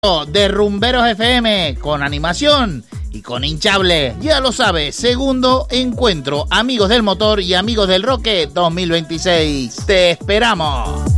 de Rumberos FM, con animación y con hinchable. Ya lo sabes, segundo encuentro Amigos del Motor y Amigos del Roque 2026. ¡Te esperamos!